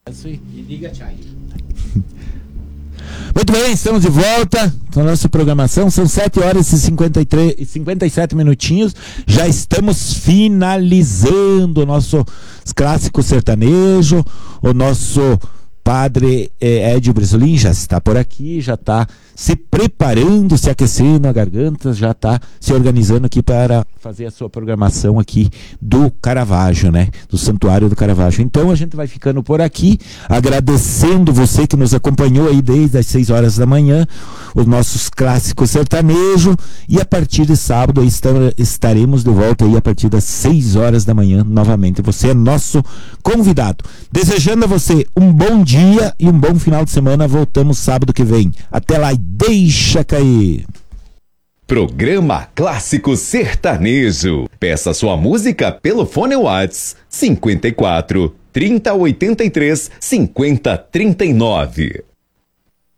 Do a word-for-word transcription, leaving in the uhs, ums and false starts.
E diga tchau. Muito bem, estamos de volta com a nossa programação. São sete horas e cinquenta e três, cinquenta e sete minutinhos. Já estamos finalizando o nosso clássico sertanejo. O nosso padre eh, Edio Brisolin já está por aqui, já está se preparando, se aquecendo a garganta, já está se organizando aqui para fazer a sua programação aqui do Caravaggio, né? Do Santuário do Caravaggio. Então a gente vai ficando por aqui, agradecendo você que nos acompanhou aí desde as seis horas da manhã, os nossos clássicos sertanejo, e a partir de sábado aí estaremos de volta aí a partir das seis horas da manhã novamente. Você é nosso convidado. Desejando a você um bom dia e um bom final de semana. Voltamos sábado que vem. Até lá e deixa cair. Programa Clássico Sertanejo. Peça sua música pelo fone WhatsApp cinquenta e quatro, trinta, oitenta e três, cinquenta, trinta e nove.